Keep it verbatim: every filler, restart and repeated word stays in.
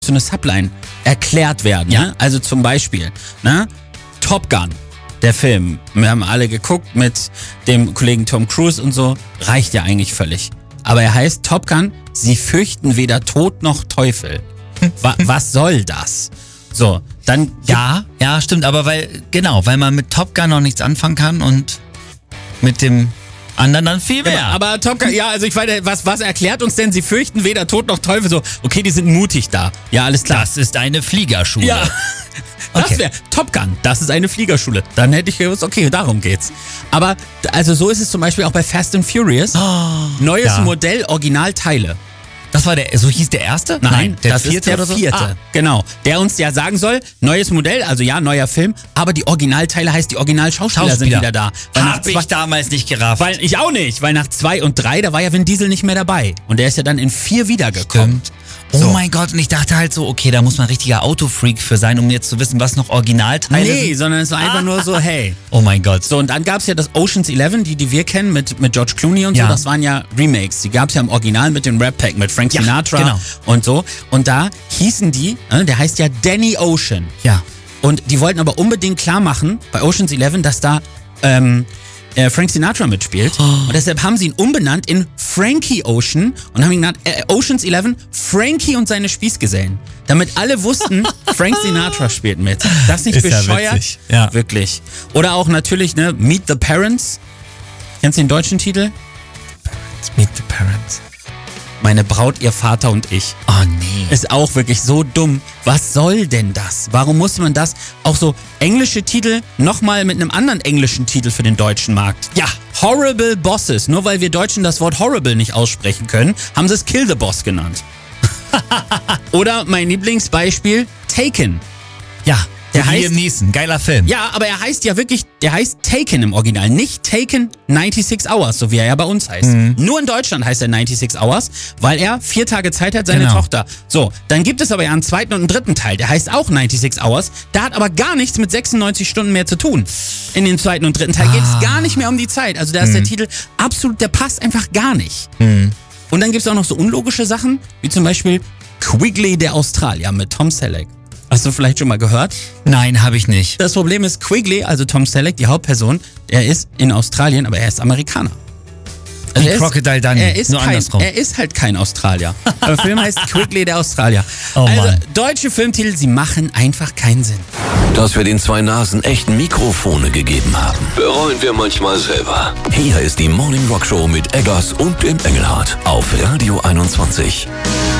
so eine Subline erklärt werden. Ja. Ne? Also zum Beispiel, ne? Top Gun, der Film. Wir haben alle geguckt mit dem Kollegen Tom Cruise und so. Reicht ja eigentlich völlig. Aber er heißt Top Gun, sie fürchten weder Tod noch Teufel. Wa- was soll das? So, dann... Ja, ja, stimmt, aber weil, genau, weil man mit Top Gun noch nichts anfangen kann und mit dem anderen dann viel mehr. Aber, aber Top Gun, ja, also ich weiß, was, was erklärt uns denn? Sie fürchten weder Tod noch Teufel. So, okay, die sind mutig da. Ja, alles klar. Das ist eine Fliegerschule. Ja, das Okay. wäre Top Gun. Das ist eine Fliegerschule. Dann hätte ich gewusst, okay, darum geht's. Aber also so ist es zum Beispiel auch bei Fast and Furious. Neues ja. Modell, Originalteile. Das war der, so hieß der erste? der das vierte ist der oder so? vierte. Ah. Genau. Der uns ja sagen soll, neues Modell, also ja, neuer Film, aber die Originalteile heißt, die Originalschauspieler sind Schauspieler. wieder da. Weil nach Hab ich zwei, damals nicht gerafft. weil ich auch nicht, weil nach zwei und drei, da war ja Vin Diesel nicht mehr dabei. Und der ist ja dann in vier wiedergekommen. Stimmt. Oh So. mein Gott, und ich dachte halt so, okay, da muss man ein richtiger Autofreak für sein, um jetzt zu wissen, was noch Originalteile Nee, sind. sondern es war einfach nur so, hey. Oh mein Gott. So, und dann gab's ja das Ocean's Eleven, die, die wir kennen, mit, mit George Clooney und Ja. so. Das waren ja Remakes. Die gab's ja im Original mit dem Rap Pack, mit Frank Ja, Sinatra genau. und so. Und da hießen die, äh, der heißt ja Danny Ocean. Ja. Und die wollten aber unbedingt klar machen, bei Ocean's Eleven, dass da ähm, äh, Frank Sinatra mitspielt. Oh. Und deshalb haben sie ihn umbenannt in Frankie Ocean und haben ihn genannt äh, Ocean's Eleven, Frankie und seine Spießgesellen. Damit alle wussten, Frank Sinatra spielt mit. Das ist nicht Ist ja bescheuert? witzig. Ja. Wirklich. Oder auch natürlich, ne, Meet the Parents. Kennst du den deutschen Titel? Meet the Parents. Meine Braut, ihr Vater und ich. Oh nee. Ist auch wirklich so dumm. Was soll denn das? Warum muss man das? Auch so englische Titel nochmal mit einem anderen englischen Titel für den deutschen Markt. Ja, Horrible Bosses. Nur weil wir Deutschen das Wort Horrible nicht aussprechen können, haben sie es Kill the Boss genannt. Oder mein Lieblingsbeispiel, Taken. Ja, Der der heißt- Liam Neeson, geiler Film. Ja, aber er heißt ja wirklich, der heißt Taken im Original, nicht Taken sechsundneunzig Hours, so wie er ja bei uns heißt. Nur in Deutschland heißt er sechsundneunzig Hours, weil er vier Tage Zeit hat, seine Genau. Tochter. So, dann gibt es aber ja einen zweiten und einen dritten Teil, der heißt auch sechsundneunzig Hours, der hat aber gar nichts mit sechsundneunzig Stunden mehr zu tun. In dem zweiten und dritten Teil geht es gar nicht mehr um die Zeit. Also da ist der Titel absolut, der passt einfach gar nicht. Und dann gibt es auch noch so unlogische Sachen, wie zum Beispiel Quigley der Australier mit Tom Selleck. Hast du vielleicht schon mal gehört? Nein, habe ich nicht. Das Problem ist, Quigley, also Tom Selleck, die Hauptperson, er ist in Australien, aber er ist Amerikaner. Wie er ist- Crocodile Dundee, er ist nur kein, andersrum. Er ist halt kein Australier. Aber der Film heißt Quigley der Australier. Oh also Mann. deutsche Filmtitel, sie machen einfach keinen Sinn. Dass wir den zwei Nasen echt Mikrofone gegeben haben, bereuen wir manchmal selber. Hier ist die Morning Rock Show mit Eggers und dem Engelhardt auf Radio einundzwanzig.